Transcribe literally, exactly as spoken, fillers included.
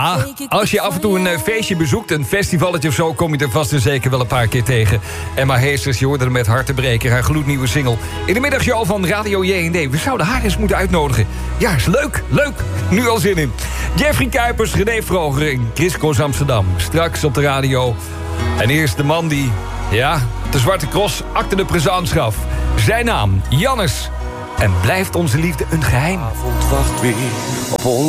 Ja, als je af en toe een uh, feestje bezoekt, een festivalletje of zo, kom je er vast en zeker wel een paar keer tegen. Emma Heesters, je hoorde er met Hartebreker, haar gloednieuwe single. In de middagshow van Radio J en D. We zouden haar eens moeten uitnodigen. Ja, is leuk, leuk. Nu al zin in. Jeffrey Kuipers, René Vroger en Chris Koos Amsterdam. Straks op de radio. En eerst de man die, ja, de Zwarte Cross acte de présence gaf. Zijn naam, Jannes. En blijft onze liefde een geheim? Avond wacht weer op ons.